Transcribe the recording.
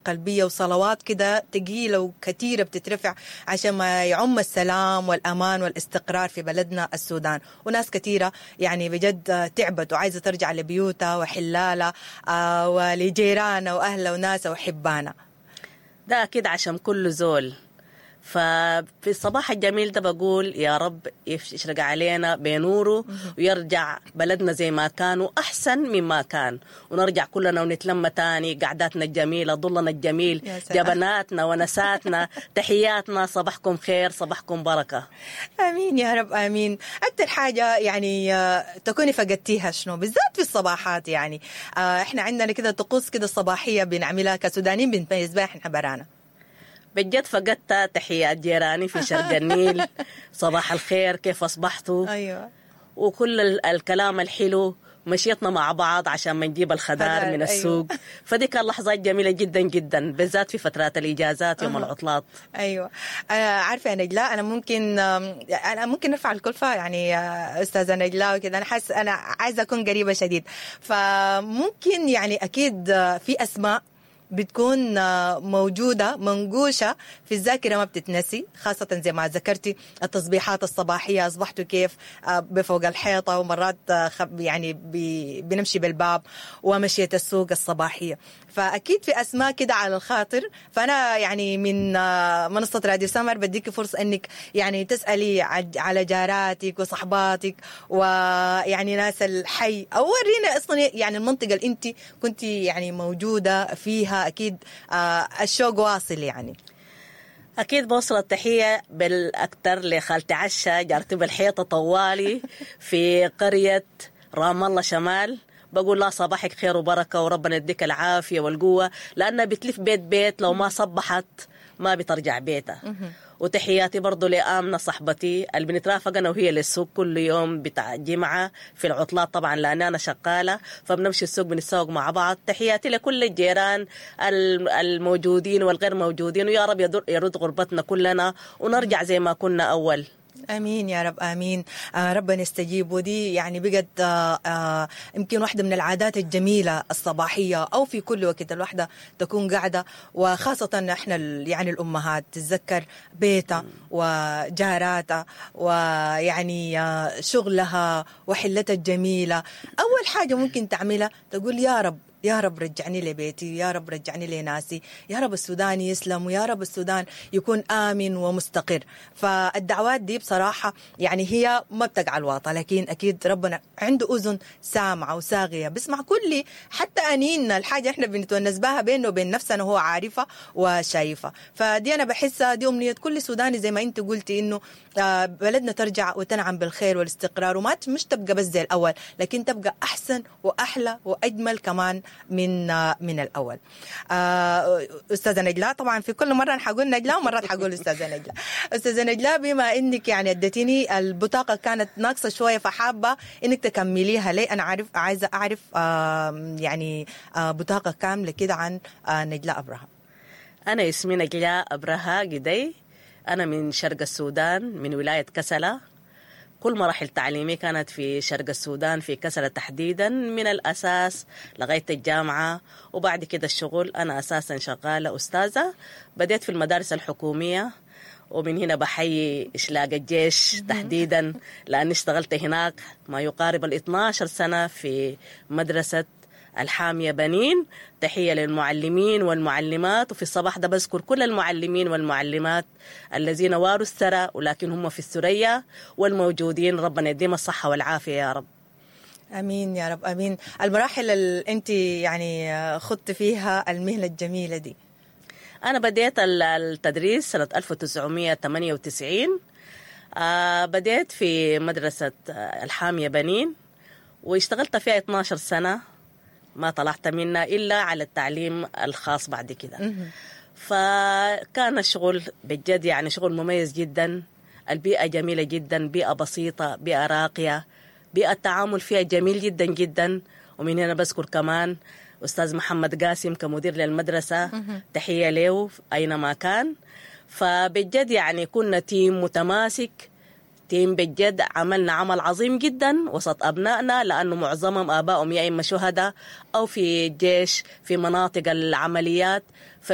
قلبية وصلوات كده تقيلة وكثيرة بتترفع عشان ما يعم السلام والأمان والاستقرار في بلدنا السودان. وناس كثيرة يعني بجد تعبت وعايزة ترجع لبيوتها وحلالها ولجيرانها وأهلها وناسها وحبانا. ده أكيد عشان كل زول. ففي الصباح الجميل ده بقول يا رب يشرق علينا بنوره ويرجع بلدنا زي ما كان وأحسن مما كان، ونرجع كلنا ونتلم تاني قعداتنا الجميلة، ظلنا الجميل، جبناتنا ونساتنا، تحياتنا، صباحكم خير، صباحكم بركة. آمين يا رب آمين. أكتر حاجة يعني تكوني فقدتيها شنو بالذات في الصباحات؟ يعني إحنا عندنا كده طقوس كده صباحية بنعملها كسودانيين بنتميز بها إحنا برانا. بجد فقدت تحيات جيراني في شرق النيل، صباح الخير، كيف أصبحتوا؟ أيوة. وكل الكلام الحلو، مشيتنا مع بعض عشان ما نجيب الخضار من السوق. أيوة. فدي كان لحظات جميلة جدا جدا، بالذات في فترات الإجازات يوم العطلات. أيوة. عارفة يا نجلاء، أنا ممكن نرفع الكلفة يعني أستاذة نجلاء وكذا. أنا عايزة أكون قريبة شديد، فممكن يعني أكيد في أسماء بتكون موجودة منقوشة في الذاكرة ما بتتنسي، خاصة زي ما ذكرتي التصبيحات الصباحية، أصبحتوا كيف بفوق الحيطة، ومرات يعني بنمشي بالباب، ومشية السوق الصباحية. فأكيد في أسماء كده على الخاطر. فأنا يعني من منصة راديو سمر بديك فرصة أنك يعني تسألي على جاراتك وصحباتك ويعني ناس الحي، أو ورينا أصلا يعني المنطقة اللي أنت كنت يعني موجودة فيها. أكيد الشوق واصل يعني. أكيد بوصل التحية بالأكتر لخالتي عشة، جارتي بالحيطة طوالي في قرية رام الله شمال. بقول لها صباحك خير وبركة وربنا يديك العافية والقوة، لأنها بتلف بيت لو ما صبحت ما بترجع بيتها. وتحياتي برضو لآمنة صاحبتي اللي بنترافق أنا وهي للسوق كل يوم بتاع جمعة في العطلات، طبعا لأن أنا شغالة فبنمشي السوق بنتسوق مع بعض. تحياتي لكل الجيران الموجودين والغير موجودين، ويا رب يرد غربتنا كلنا ونرجع زي ما كنا أول. آمين يا رب آمين. ربنا يستجيب. ودي يعني بقت يمكن واحدة من العادات الجميلة الصباحية، أو في كل وقت الواحدة تكون قاعدة، وخاصة إحنا يعني الأمهات تتذكر بيتها وجاراتها ويعني شغلها وحلتها الجميلة. أول حاجة ممكن تعملها تقول يا رب رجعني لبيتي، يا رب رجعني لناسي، يا رب السودان يسلم، ويا رب السودان يكون آمن ومستقر. فالدعوات دي بصراحة يعني هي ما بتقع الواطة، لكن أكيد ربنا عنده أذن سامعة وساغية، بسمع كل حتى أنيننا، الحاجة إحنا بنتونس بها بينه وبين نفسنا هو عارفة وشايفة. فدي أنا بحسها دي أمنية كل سوداني، زي ما أنت قلتي إنه بلدنا ترجع وتنعم بالخير والاستقرار، مش تبقى بس زي الأول، لكن تبقى أحسن وأحلى وأجمل كمان من الأول. أستاذة نجلاء، طبعا في كل مرة حقول نجلاء ومرات حقول أستاذة نجلاء. أستاذة نجلاء، بما إنك يعني اديتيني البطاقة كانت ناقصة شوية، فحابة إنك تكمليها لي. أنا عايزة أعرف يعني بطاقة كاملة كده عن نجلاء أبرهة. أنا اسمي نجلاء أبرهة قدي، أنا من شرق السودان، من ولاية كسلة. كل مراحل تعليمي كانت في شرق السودان، في كسلة تحديدا، من الأساس لغاية الجامعة. وبعد كده الشغل، أنا أساسا شغالة أستاذة، بديت في المدارس الحكومية، ومن هنا بحيي إشلاق الجيش تحديدا، لأني اشتغلت هناك ما يقارب 12 سنة في مدرسة الحامية بنين. تحية للمعلمين والمعلمات، وفي الصباح ده بذكر كل المعلمين والمعلمات الذين واروا الثرى ولكن هم في الثريا والموجودين، ربنا يديم الصحة والعافية يا رب. أمين يا رب أمين. المراحل اللي أنت يعني خضت فيها المهنة الجميلة دي؟ أنا بديت التدريس سنة 1998. بديت في مدرسة الحامية بنين، واشتغلت فيها 12 سنة، ما طلعت منها إلا على التعليم الخاص بعد كده. فكان الشغل بجد يعني شغل مميز جدا، البيئة جميلة جدا، بيئة بسيطة، بيئة راقية، بيئة التعامل فيها جميل جدا جدا. ومن هنا بذكر كمان أستاذ محمد قاسم كمدير للمدرسة، تحية له أينما كان. فبجد يعني كنا تيم متماسك، تيم بجد عملنا عمل عظيم جدا وسط أبنائنا، لأنه معظمهم آبائهم يا إما شهداء أو في الجيش في مناطق العمليات.